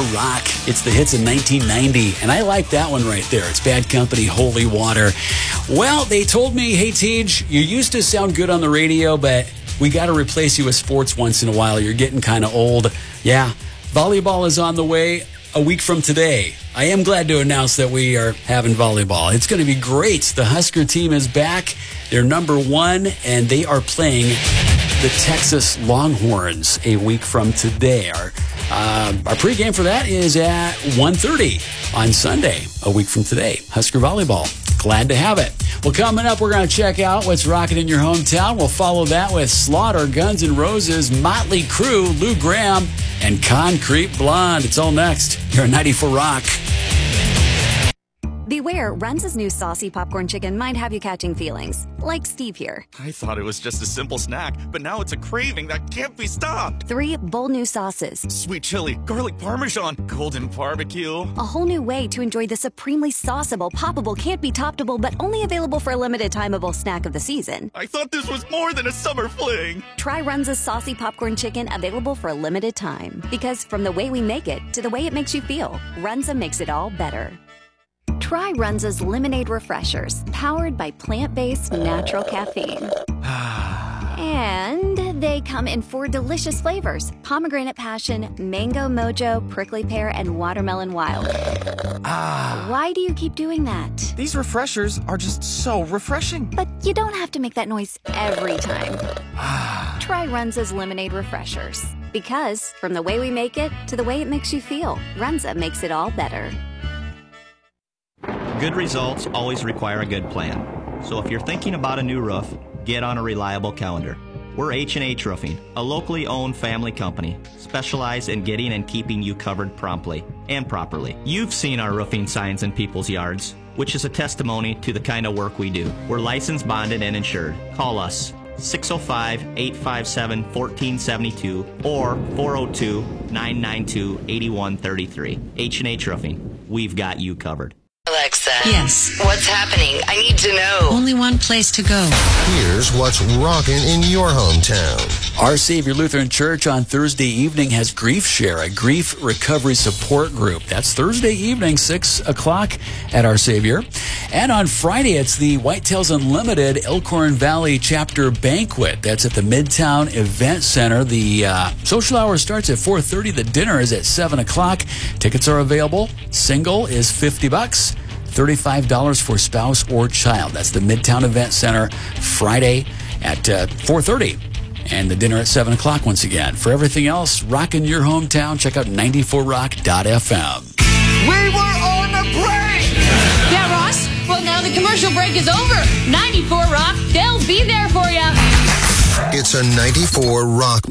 Rock. It's the hits in 1990, and I like that one right there. It's Bad Company, Holy Water. Well, they told me, hey, Tej, you used to sound good on the radio, but we got to replace you with sports once in a while. You're getting kind of old. Yeah, volleyball is on the way a week from today. I am glad to announce that we are having volleyball. It's going to be great. The Husker team is back. They're number 1, and they are playing the Texas Longhorns a week from today. Our pregame for that is at 1:30 on Sunday, a week from today. Husker volleyball. Glad to have it. Well, coming up, we're going to check out what's rocking in your hometown. We'll follow that with Slaughter, Guns N' Roses, Motley Crue, Lou Gramm, and Concrete Blonde. It's all next here on 94 Rock. Beware, Runza's new saucy popcorn chicken might have you catching feelings, like Steve here. I thought it was just a simple snack, but now it's a craving that can't be stopped. 3 bold new sauces. Sweet chili, garlic parmesan, golden barbecue. A whole new way to enjoy the supremely sauceable, poppable, can't be toppable, but only available for a limited timeable snack of the season. I thought this was more than a summer fling. Try Runza's saucy popcorn chicken, available for a limited time. Because from the way we make it to the way it makes you feel, Runza makes it all better. Try Runza's Lemonade Refreshers, powered by plant-based natural caffeine. And they come in 4 delicious flavors: pomegranate passion, mango mojo, prickly pear, and watermelon wild. Why do you keep doing that? These refreshers are just so refreshing. But you don't have to make that noise every time. Try Runza's Lemonade Refreshers. Because from the way we make it to the way it makes you feel, Runza makes it all better. Good results always require a good plan. So if you're thinking about a new roof, get on a reliable calendar. We're H&H Roofing, a locally owned family company, specialized in getting and keeping you covered promptly and properly. You've seen our roofing signs in people's yards, which is a testimony to the kind of work we do. We're licensed, bonded, and insured. Call us 605-857-1472 or 402-992-8133. H&H Roofing. We've got you covered. Alexa. Yes. What's happening? I need to know. Only one place to go. Here's what's rocking in your hometown. Our Savior Lutheran Church on Thursday evening has Grief Share, a grief recovery support group. That's Thursday evening, 6 o'clock at Our Savior. And on Friday, it's the Whitetails Unlimited Elkhorn Valley Chapter Banquet. That's at the Midtown Event Center. The social hour starts at 4:30. The dinner is at 7 o'clock. Tickets are available. Single is $50. $35 for spouse or child. That's the Midtown Event Center, Friday at 4:30. And the dinner at 7 o'clock once again. For everything else, rockin' your hometown, check out 94rock.fm. We were on a break! Yeah, Ross. Well, now the commercial break is over. 94 Rock, they'll be there for you. It's a 94 Rock